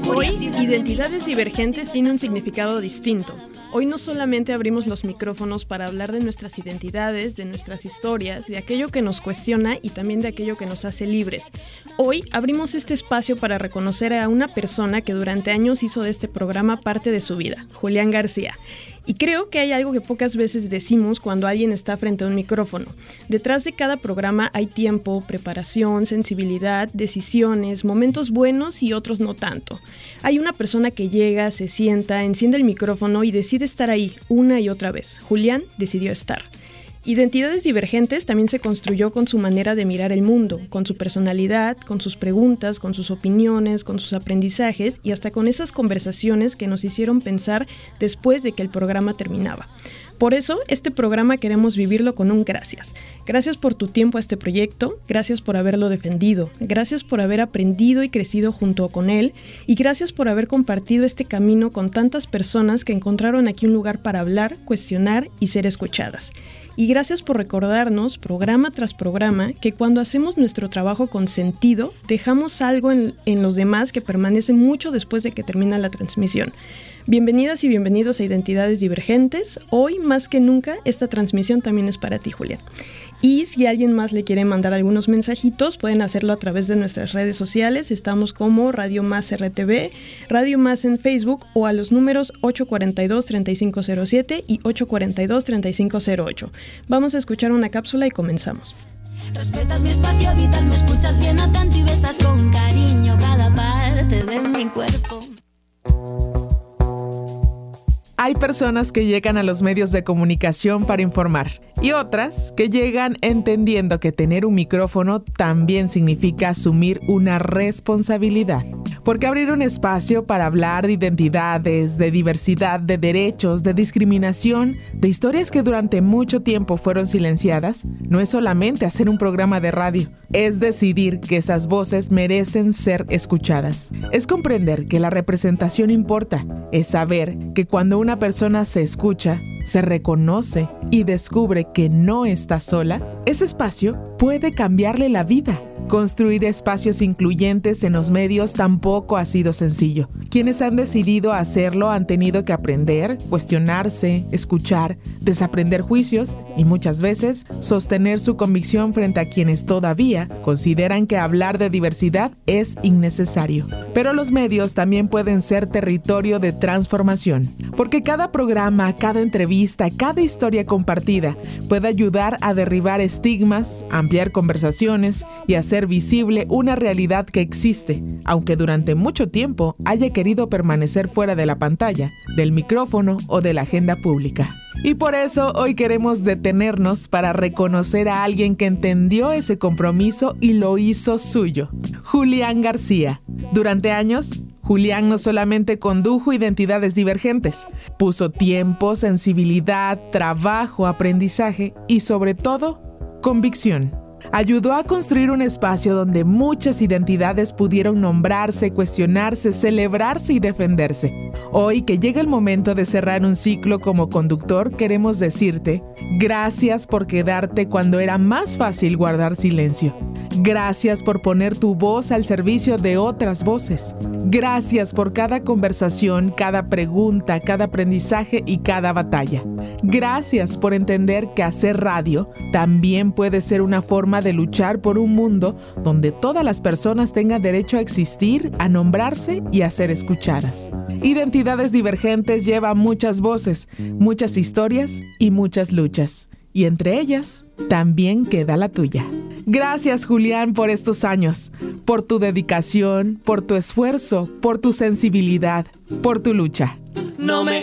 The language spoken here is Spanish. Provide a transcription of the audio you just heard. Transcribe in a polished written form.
Hoy, Identidades Divergentes tiene un significado distinto. Hoy no solamente abrimos los micrófonos para hablar de nuestras identidades, de nuestras historias, de aquello que nos cuestiona y también de aquello que nos hace libres. Hoy abrimos este espacio para reconocer a una persona que durante años hizo de este programa parte de su vida, Julián García. Y creo que hay algo que pocas veces decimos cuando alguien está frente a un micrófono. Detrás de cada programa hay tiempo, preparación, sensibilidad, decisiones, momentos buenos y otros no tanto. Hay una persona que llega, se sienta, enciende el micrófono y decide estar ahí una y otra vez. Julián decidió estar. Identidades Divergentes también se construyó con su manera de mirar el mundo, con su personalidad, con sus preguntas, con sus opiniones, con sus aprendizajes y hasta con esas conversaciones que nos hicieron pensar después de que el programa terminaba. Por eso, este programa queremos vivirlo con un gracias. Gracias por tu tiempo a este proyecto, gracias por haberlo defendido, gracias por haber aprendido y crecido junto con él y gracias por haber compartido este camino con tantas personas que encontraron aquí un lugar para hablar, cuestionar y ser escuchadas. Y gracias por recordarnos, programa tras programa, que cuando hacemos nuestro trabajo con sentido, dejamos algo en los demás que permanece mucho después de que termina la transmisión. Bienvenidas y bienvenidos a Identidades Divergentes. Hoy, más que nunca, esta transmisión también es para ti, Julián. Y si alguien más le quiere mandar algunos mensajitos, pueden hacerlo a través de nuestras redes sociales. Estamos como Radio Más RTV, Radio Más en Facebook o a los números 842-3507 y 842-3508. Vamos a escuchar una cápsula y comenzamos. Respetas mi espacio vital, me escuchas bien atento y besas con cariño cada parte de mi cuerpo. Hay personas que llegan a los medios de comunicación para informar y otras que llegan entendiendo que tener un micrófono también significa asumir una responsabilidad. Porque abrir un espacio para hablar de identidades, de diversidad, de derechos, de discriminación, de historias que durante mucho tiempo fueron silenciadas, no es solamente hacer un programa de radio, es decidir que esas voces merecen ser escuchadas. Es comprender que la representación importa, es saber que cuando una persona se escucha, se reconoce y descubre que no está sola, ese espacio puede cambiarle la vida. Construir espacios incluyentes en los medios tampoco ha sido sencillo. Quienes han decidido hacerlo han tenido que aprender, cuestionarse, escuchar, desaprender juicios y muchas veces sostener su convicción frente a quienes todavía consideran que hablar de diversidad es innecesario. Pero los medios también pueden ser territorio de transformación, porque cada programa, cada entrevista, cada historia compartida puede ayudar a derribar estigmas, ampliar conversaciones y hacer visible una realidad que existe, aunque durante mucho tiempo haya querido permanecer fuera de la pantalla, del micrófono o de la agenda pública. Y por eso hoy queremos detenernos para reconocer a alguien que entendió ese compromiso y lo hizo suyo, Julián García. Durante años, Julián no solamente condujo Identidades Divergentes, puso tiempo, sensibilidad, trabajo, aprendizaje y sobre todo, convicción. Ayudó a construir un espacio donde muchas identidades pudieron nombrarse, cuestionarse, celebrarse y defenderse. Hoy que llega el momento de cerrar un ciclo como conductor, queremos decirte gracias por quedarte cuando era más fácil guardar silencio. Gracias por poner tu voz al servicio de otras voces. Gracias por cada conversación, cada pregunta, cada aprendizaje y cada batalla. Gracias por entender que hacer radio también puede ser una forma de luchar por un mundo donde todas las personas tengan derecho a existir, a nombrarse y a ser escuchadas. Identidades Divergentes lleva muchas voces, muchas historias y muchas luchas. Y entre ellas, también queda la tuya. Gracias, Julián, por estos años, por tu dedicación, por tu esfuerzo, por tu sensibilidad, por tu lucha.